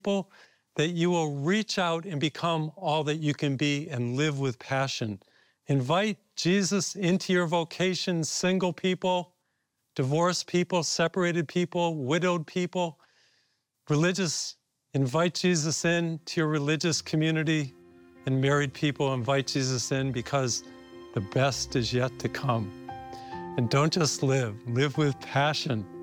people, that you will reach out and become all that you can be and live with passion. Invite Jesus into your vocation, single people, divorced people, separated people, widowed people, religious. Invite Jesus in to your religious community, and married people, invite Jesus in, because the best is yet to come. And don't just live with passion.